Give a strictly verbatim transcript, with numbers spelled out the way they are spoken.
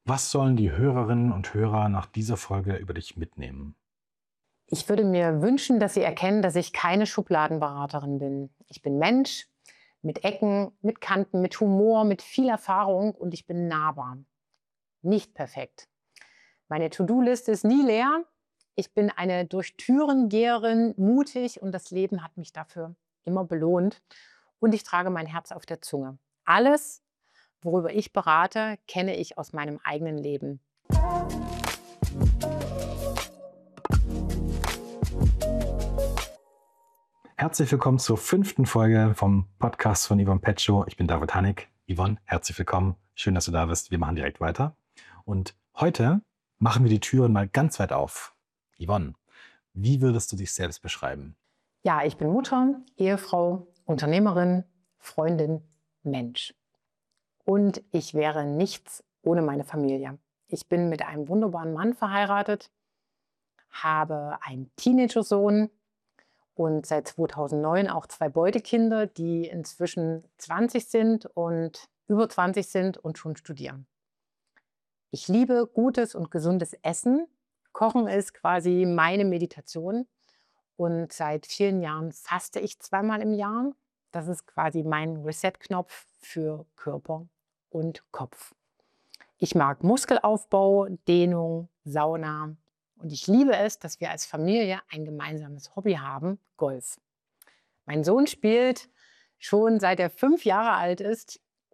Was sollen die Hörerinnen und Hörer nach dieser Folge über dich mitnehmen? Ich würde mir wünschen, dass Sie erkennen, dass ich keine Schubladenberaterin bin. Ich bin Mensch mit Ecken, mit Kanten, mit Humor, mit viel Erfahrung und ich bin nahbar. Nicht perfekt. Meine To-Do-Liste ist nie leer. Ich bin eine durch Türen Geherin, mutig und das Leben hat mich dafür immer belohnt. Und ich trage mein Herz auf der Zunge. Alles, worüber ich berate, kenne ich aus meinem eigenen Leben. Herzlich willkommen zur fünften Folge vom Podcast von Yvonne Petschow. Ich bin David Hannig. Yvonne, herzlich willkommen. Schön, dass du da bist. Wir machen direkt weiter. Und heute machen wir die Türen mal ganz weit auf. Yvonne, wie würdest du dich selbst beschreiben? Ja, ich bin Mutter, Ehefrau, Unternehmerin, Freundin, Mensch. Und ich wäre nichts ohne meine Familie. Ich bin mit einem wunderbaren Mann verheiratet, habe einen Teenager-Sohn und seit zweitausendneun auch zwei Beutekinder, die inzwischen zwanzig sind und über zwanzig sind und schon studieren. Ich liebe gutes und gesundes Essen. Kochen ist quasi meine Meditation. Und seit vielen Jahren faste ich zweimal im Jahr. Das ist quasi mein Reset-Knopf für Körper und Kopf. Ich mag Muskelaufbau, Dehnung, Sauna. Und ich liebe es, dass wir als Familie ein gemeinsames Hobby haben, Golf. Mein Sohn spielt schon seit er fünf Jahre alt ist